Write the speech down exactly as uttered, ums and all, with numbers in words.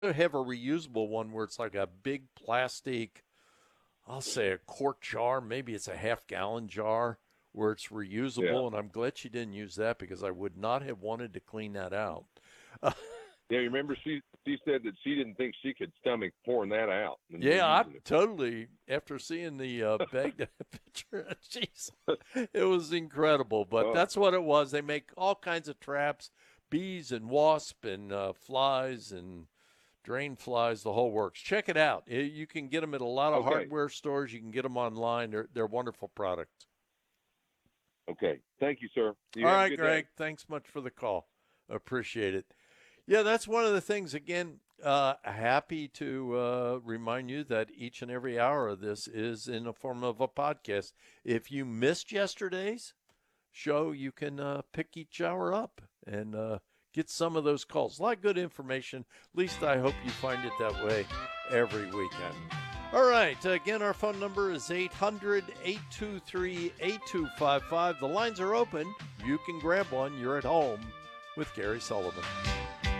have a reusable one where it's like a big plastic, I'll say a quart jar, maybe it's a half gallon jar where it's Yeah. reusable. And I'm glad she didn't use that because I would not have wanted to clean that out. Yeah, you remember she she said that she didn't think she could stomach pouring that out and Yeah, I reusing it. totally. After seeing the uh, Baghdad picture, jeez, it was incredible. But Oh, that's what it was. They make all kinds of traps, bees and wasp and uh, flies and drain flies, the whole works. Check it out. You can get them at a lot of okay, hardware stores. You can get them online. They're they're wonderful products. okay. Thank you, sir. You All have a right, good day. Greg. Thanks much for the call. Appreciate it. Yeah, that's one of the things. Again, uh, happy to uh, remind you that each and every hour of this is in the form of a podcast. If you missed yesterday's show, you can uh, pick each hour up and uh, get some of those calls. A lot of good information. At least I hope you find it that way every weekend. All right. Again, our phone number is eight hundred, eight two three, eight two five five. The lines are open. You can grab one. You're at home with Gary Sullivan.